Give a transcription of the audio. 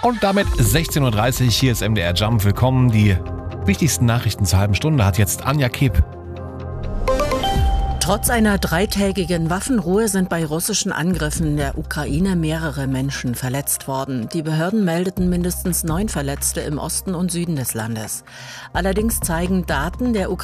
Und damit 16:30 Uhr, hier ist MDR Jump. Willkommen. Die wichtigsten Nachrichten zur halben Stunde hat jetzt Anja Kep. Trotz einer dreitägigen Waffenruhe sind bei russischen Angriffen in der Ukraine mehrere Menschen verletzt worden. Die Behörden meldeten mindestens 9 Verletzte im Osten und Süden des Landes. Allerdings zeigen Daten der